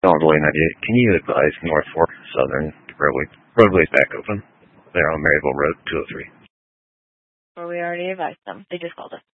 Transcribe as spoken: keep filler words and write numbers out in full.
Illinois ninety-eight. Can you advise North Fork Southern roadway roadways back open? They're on Maryville Road two oh three. Well, we already advised them. They just called us.